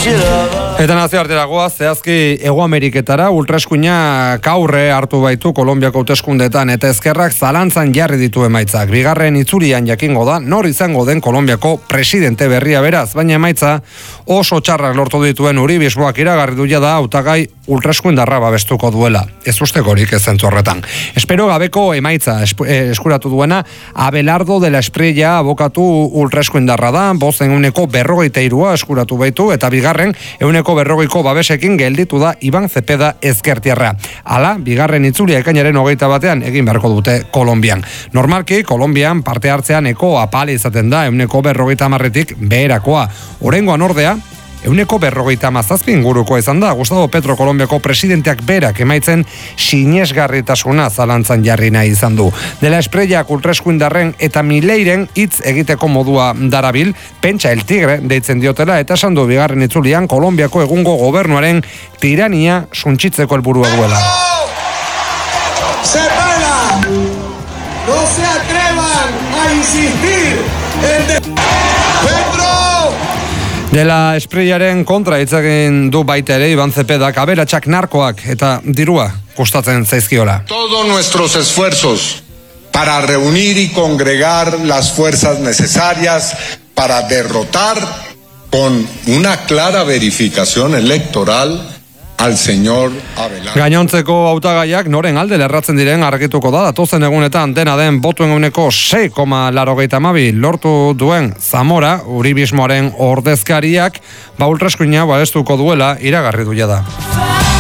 Eta nazioartera goaz, zehazki Hego Ameriketara ultraeskuinak aurre hartu baitu Kolonbiako hauteskundeetan eta ezkerrak zalantzan jarri ditu emaitzak. Bigarren itzulian jakingo da nor izango den Kolonbiako presidente berria beraz, baina emaitza oso txarrak lortu dituen uribismoak iragarri du da hautagai ultraeskuindarra babestuko duela. Ez ustekorik ez zentzu horretan. Espero gabeko emaitza eskuratu duena Abelardo de la Espriella abokatu ultraeskuindarra da, 5% eskuratu baitu eta bigarren 40% babesekin gelditu da Iban Zepeda ezkertiarra. Hala, bigarren itzulia ekainaren 21 egin beharko dute Kolonbian. Normalki, Kolonbian parte hartzean eko apale izaten da 40%tik beherakoa. Oraingoan ordea, 40% inguruko izan da. Gustavo Petro Kolonbiako presidenteak berak emaitzen sinesgarritasuna zalantzan jarri nahi izan du. De la Espriella ultraeskuindarren eta Mileiren hitz egiteko modua darabil, pentsa el tigre deitzen diotela eta esan du bigarren itzulian Kolonbiako egungo gobernuaren tirania suntsitzeko helburua duela. ¡Separa! ¡No se atrevan a insistir en De la Espriellaren kontra hitz egin du baita ere Iban Zepedak aberatsak narkoak eta dirua gustatzen zaizkiola. Todos nuestros esfuerzos para reunir y congregar las fuerzas necesarias para derrotar con una clara verificación electoral al señor Abelardo. Gainontzeko hautagaiak noren alde lerratzen diren argituko da. Datozen egunetan dena den botuen 6,82 lortu duen Zamora, uribismoaren ordezkariak, ultraeskuina babestuko duela iragarri du jada.